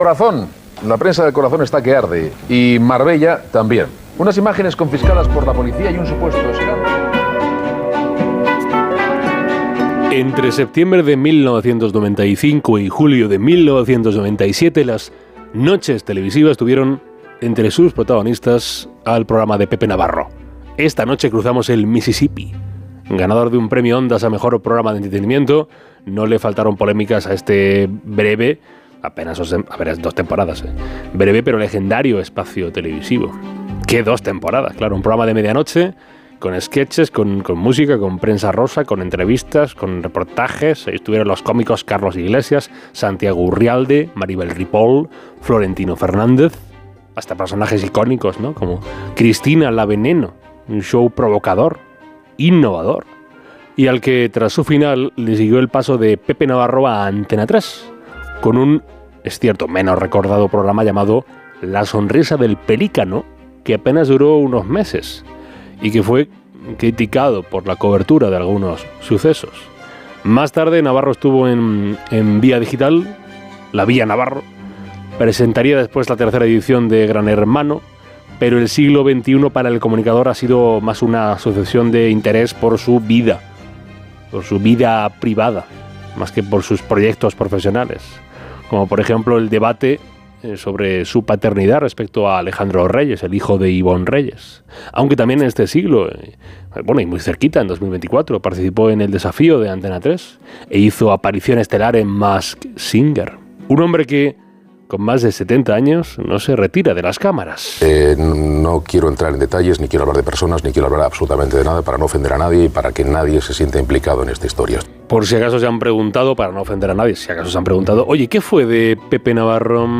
Corazón, la prensa del Corazón está que arde y Marbella también. Unas imágenes confiscadas por la policía y un supuesto escándalo. Entre septiembre de 1995 y julio de 1997, las noches televisivas tuvieron entre sus protagonistas al programa de Pepe Navarro. Esta noche cruzamos el Mississippi. Ganador de un premio Ondas a mejor programa de entretenimiento, no le faltaron polémicas a este breve, apenas 2 temporadas, breve pero legendario espacio televisivo. ¿Qué 2 temporadas? Claro, un programa de medianoche, con sketches, con música, con prensa rosa, con entrevistas, con reportajes. Ahí estuvieron los cómicos Carlos Iglesias, Santiago Urrialde, Maribel Ripoll, Florentino Fernández, hasta personajes icónicos, ¿no? Como Cristina la Veneno, un show provocador, innovador, y al que tras su final le siguió el paso de Pepe Navarro a Antena 3, con un, es cierto, menos recordado programa llamado La Sonrisa del Pelícano, que apenas duró unos meses y que fue criticado por la cobertura de algunos sucesos. Más tarde Navarro estuvo en Vía Digital, la Vía Navarro, presentaría después la 3ª edición de Gran Hermano, pero el siglo XXI para el comunicador ha sido más una sucesión de interés por su vida privada, más que por sus proyectos profesionales, como por ejemplo el debate sobre su paternidad respecto a Alejandro Reyes, el hijo de Ivonne Reyes. Aunque también en este siglo, y muy cerquita, en 2024, participó en El Desafío de Antena 3 e hizo aparición estelar en Masked Singer. Un hombre que, con más de 70 años, no se retira de las cámaras. No quiero entrar en detalles, ni quiero hablar de personas, ni quiero hablar absolutamente de nada para no ofender a nadie y para que nadie se sienta implicado en esta historia. Por si acaso se han preguntado, para no ofender a nadie, si acaso se han preguntado, oye, ¿qué fue de Pepe Navarro?